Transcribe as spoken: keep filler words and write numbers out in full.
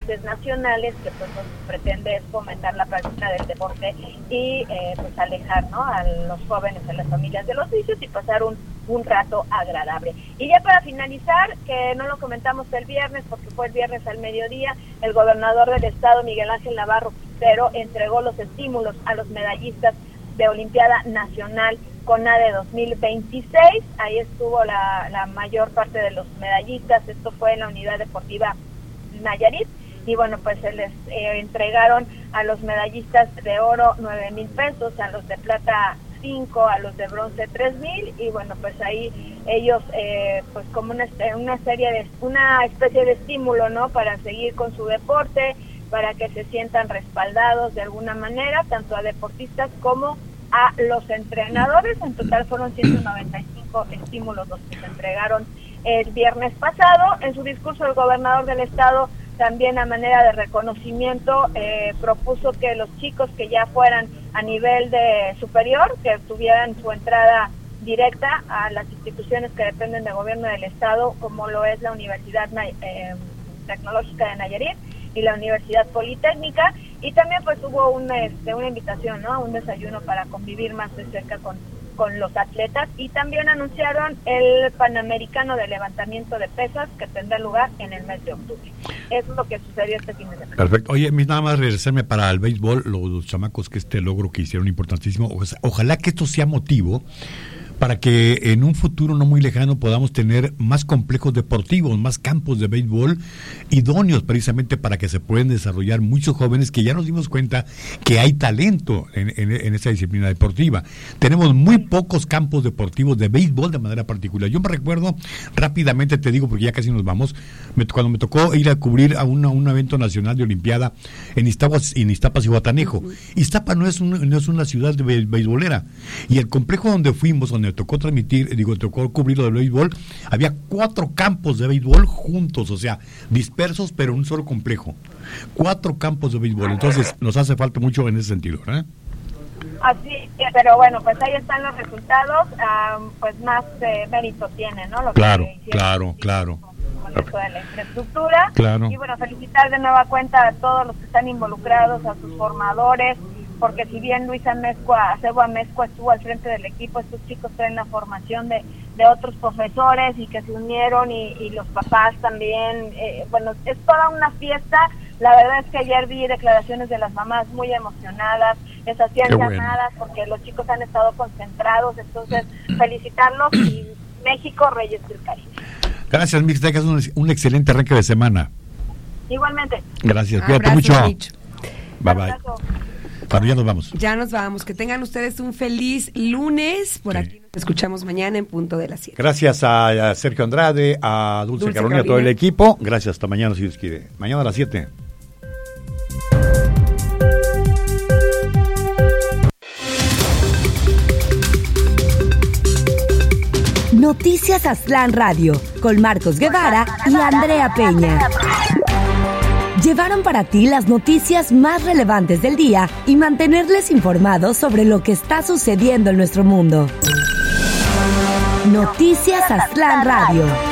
bases nacionales, que pues lo que pretende es fomentar la práctica del deporte y eh, pues alejar, ¿no?, a los jóvenes, a las familias de los vicios y pasar un, un rato agradable. Y ya para finalizar, que no lo comentamos el viernes, porque fue el viernes al mediodía, el gobernador del estado, Miguel Ángel Navarro Quintero, entregó los estímulos a los medallistas de Olimpiada Nacional CONADE dos mil veintiséis. Ahí estuvo la, la mayor parte de los medallistas. Esto fue en la Unidad Deportiva Nayarit, y bueno, pues se les eh, entregaron a los medallistas de oro nueve mil pesos, a los de plata cinco, a los de bronce tres mil, y bueno, pues ahí ellos eh, pues como una, una serie de una especie de estímulo, ¿no?, para seguir con su deporte, para que se sientan respaldados de alguna manera, tanto a deportistas como a los entrenadores. En total fueron ciento noventa y cinco estímulos los que se entregaron el viernes pasado. En su discurso, el gobernador del estado, también a manera de reconocimiento, eh, propuso que los chicos que ya fueran a nivel de superior, que tuvieran su entrada directa a las instituciones que dependen del gobierno del estado, como lo es la Universidad eh, Tecnológica de Nayarit y la Universidad Politécnica, y también pues hubo una, este, una invitación, ¿no?, a un desayuno para convivir más de cerca con, con los atletas, y también anunciaron el Panamericano de Levantamiento de Pesas, que tendrá lugar en el mes de octubre. Eso es lo que sucedió este fin de semana. Perfecto. Oye, nada más regresarme para el béisbol, los, los chamacos, que este logro que hicieron importantísimo. O sea, ojalá que esto sea motivo para que en un futuro no muy lejano podamos tener más complejos deportivos, más campos de béisbol idóneos precisamente para que se puedan desarrollar muchos jóvenes, que ya nos dimos cuenta que hay talento en, en, en esa disciplina deportiva. Tenemos muy pocos campos deportivos de béisbol de manera particular. Yo me recuerdo, rápidamente te digo, porque ya casi nos vamos, me, cuando me tocó ir a cubrir a una, un evento nacional de Olimpiada en Iztapas, en Iztapas y Guatanejo. Uh-huh. Iztapa no es, un, no es una ciudad de beisbolera, y el complejo donde fuimos, donde me tocó transmitir, digo, me tocó cubrir lo del béisbol, había cuatro campos de béisbol juntos, o sea, dispersos, pero en un solo complejo. Cuatro campos de béisbol, entonces nos hace falta mucho en ese sentido, ¿eh? Así, pero bueno, pues ahí están los resultados, um, pues más eh, mérito tiene, ¿no? Lo claro, que claro, claro. Con esto de la infraestructura. Claro. Y bueno, felicitar de nueva cuenta a todos los que están involucrados, a sus formadores, porque si bien Luis Amezcua, Acebo Amezcua estuvo al frente del equipo, estos chicos traen la formación de, de otros profesores y que se unieron, y, y los papás también. Eh, bueno, es toda una fiesta. La verdad es que ayer vi declaraciones de las mamás muy emocionadas, les hacían llamadas bueno. porque los chicos han estado concentrados, entonces felicitarlos, y México, Reyes del Caribe. Gracias, Mix, tengas un, un excelente arranque de semana. Igualmente. Gracias, cuídate mucho. Micho. Bye bye. Bueno, ya nos vamos. Ya nos vamos. Que tengan ustedes un feliz lunes. Por sí. Aquí nos escuchamos mañana en punto de las siete. Gracias a Sergio Andrade, a Dulce, Dulce Carolina, a todo el equipo. Gracias, hasta mañana si Dios quiere. Mañana a las siete. Noticias Aztlán Radio, con Marcos Guevara y Andrea Peña. Llevaron para ti las noticias más relevantes del día y mantenerles informados sobre lo que está sucediendo en nuestro mundo. Noticias Aztlán Radio.